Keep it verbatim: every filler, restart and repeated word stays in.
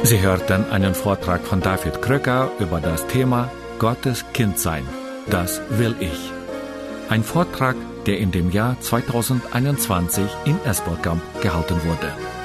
Sie hörten einen Vortrag von David Kröcker über das Thema Gottes Kind sein. Das will ich. Ein Vortrag, der in dem Jahr zweitausendeinundzwanzig in Espelkamp gehalten wurde.